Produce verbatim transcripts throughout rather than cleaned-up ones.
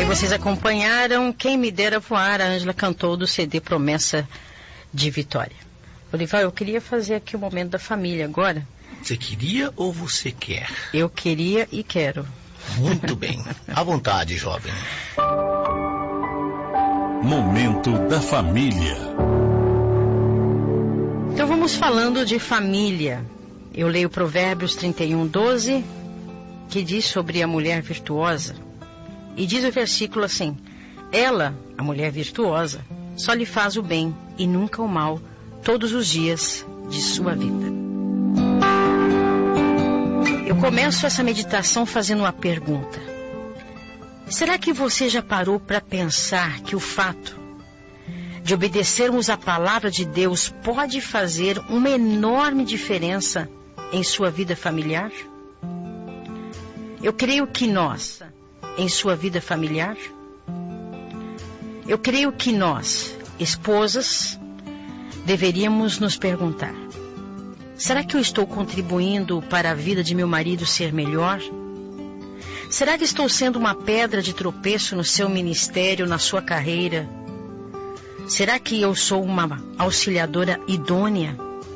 Aí vocês acompanharam Quem Me Dera Voar, a Ângela cantou do C D Promessa de Vitória. Olival, eu queria fazer aqui o momento da família agora. Você queria ou você quer? Eu queria e quero. Muito bem. À vontade, jovem. Momento da família. Então vamos falando de família. Eu leio Provérbios trinta e um, doze, que diz sobre a mulher virtuosa. E diz o versículo assim: ela, a mulher virtuosa, só lhe faz o bem e nunca o mal todos os dias de sua vida. Eu começo essa meditação fazendo uma pergunta. Será que você já parou para pensar que o fato de obedecermos a palavra de Deus pode fazer uma enorme diferença em sua vida familiar? Eu creio que nós, em sua vida familiar, eu creio que nós, esposas, deveríamos nos perguntar: será que eu estou contribuindo para a vida de meu marido ser melhor? Será que estou sendo uma pedra de tropeço no seu ministério, na sua carreira? Será que eu sou uma auxiliadora idônea?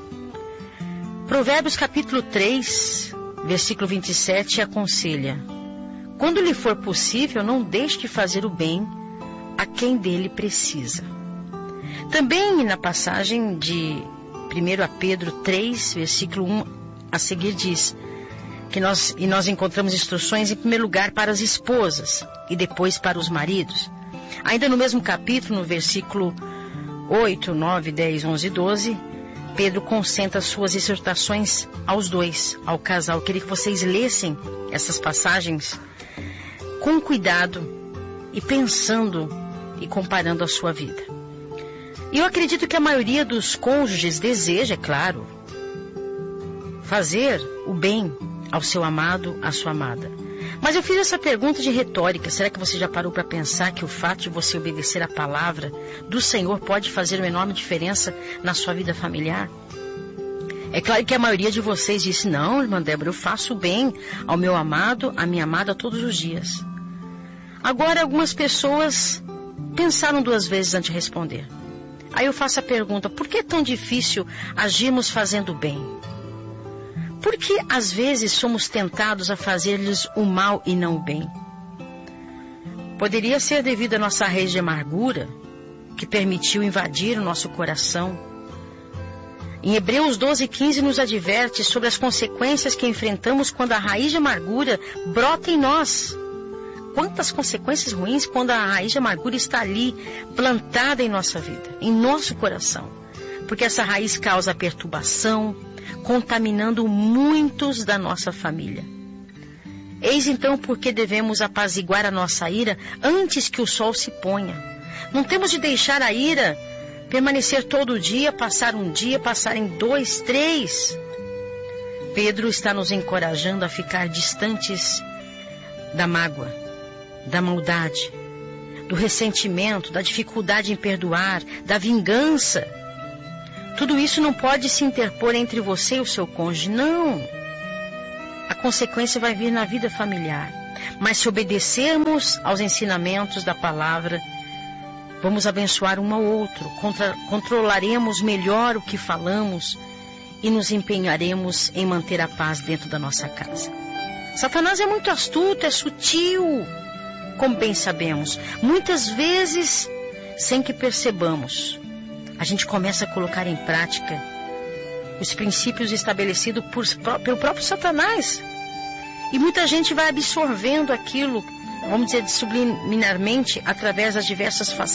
Provérbios capítulo três, versículo vinte e sete aconselha: quando lhe for possível, não deixe de fazer o bem a quem dele precisa. Também na passagem de primeiro Pedro três, versículo um a seguir diz que nós, e nós encontramos instruções em primeiro lugar para as esposas e depois para os maridos. Ainda no mesmo capítulo, no versículo oito, nove, dez, onze e doze, Pedro concentra suas exortações aos dois, ao casal. Eu queria que vocês lessem essas passagens com cuidado e pensando e comparando a sua vida. E eu acredito que a maioria dos cônjuges deseja, é claro, fazer o bem ao seu amado, à sua amada. Mas eu fiz essa pergunta de retórica: será que você já parou para pensar que o fato de você obedecer a palavra do Senhor pode fazer uma enorme diferença na sua vida familiar? É claro que a maioria de vocês disse: não, irmã Débora, eu faço o bem ao meu amado, à minha amada todos os dias. Agora, algumas pessoas pensaram duas vezes antes de responder. Aí eu faço a pergunta: por que é tão difícil agirmos fazendo o bem? Por que às vezes somos tentados a fazer-lhes o mal e não o bem? Poderia ser devido à nossa raiz de amargura, que permitiu invadir o nosso coração. Em Hebreus doze, quinze nos adverte sobre as consequências que enfrentamos quando a raiz de amargura brota em nós. Quantas consequências ruins quando a raiz de amargura está ali, plantada em nossa vida, em nosso coração. Porque essa raiz causa perturbação, contaminando muitos da nossa família. Eis então porque devemos apaziguar a nossa ira antes que o sol se ponha. Não temos de deixar a ira permanecer todo dia, passar um dia, passar em dois, três. Pedro está nos encorajando a ficar distantes da mágoa, da maldade, do ressentimento, da dificuldade em perdoar, da vingança. Tudo isso não pode se interpor entre você e o seu cônjuge, não. A consequência vai vir na vida familiar. Mas se obedecermos aos ensinamentos da palavra, vamos abençoar um ao outro, contra, controlaremos melhor o que falamos e nos empenharemos em manter a paz dentro da nossa casa. Satanás é muito astuto, é sutil, como bem sabemos. Muitas vezes, sem que percebamos, a gente começa a colocar em prática os princípios estabelecidos por, pelo próprio Satanás. E muita gente vai absorvendo aquilo, vamos dizer, subliminarmente, através das diversas